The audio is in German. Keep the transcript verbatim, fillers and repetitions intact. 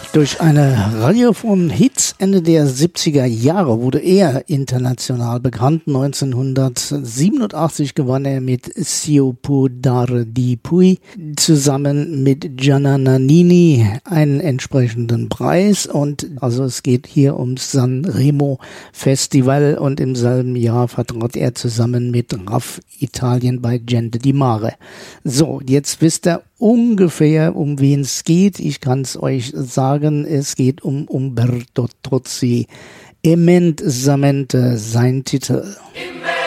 Durch eine Reihe von Hits Ende der siebziger Jahre wurde er international bekannt. neunzehnhundertsiebenundachtzig gewann er mit Sia può dar di più zusammen mit Gianna Nannini einen entsprechenden Preis. Und also es geht hier ums Sanremo Festival, und im selben Jahr vertrat er zusammen mit Raff Italien bei Gente di Mare. So, jetzt wisst ihr ungefähr, um wen es geht. Ich kann es euch sagen, es geht um Umberto Tozzi. Immensamente, sein Titel.